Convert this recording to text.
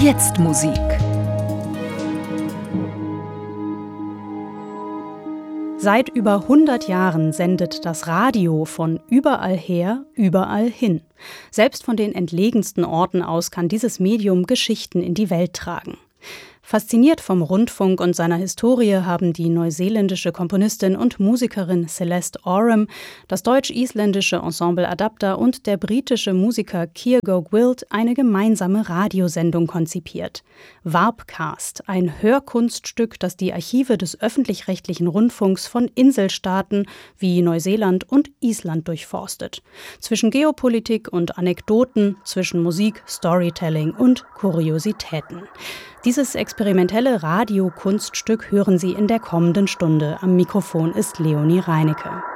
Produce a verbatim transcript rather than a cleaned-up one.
Jetzt Musik. Seit über hundert Jahren sendet das Radio von überall her, überall hin. Selbst von den entlegensten Orten aus kann dieses Medium Geschichten in die Welt tragen. Fasziniert vom Rundfunk und seiner Historie haben die neuseeländische Komponistin und Musikerin Celeste Oram, das deutsch-isländische Ensemble Adapter und der britische Musiker Kiergo Gwilt eine gemeinsame Radiosendung konzipiert. Warpcast, ein Hörkunststück, das die Archive des öffentlich-rechtlichen Rundfunks von Inselstaaten wie Neuseeland und Island durchforstet. Zwischen Geopolitik und Anekdoten, zwischen Musik, Storytelling und Kuriositäten. Dieses experimentelle Radiokunststück hören Sie in der kommenden Stunde. Am Mikrofon ist Leonie Reinecke.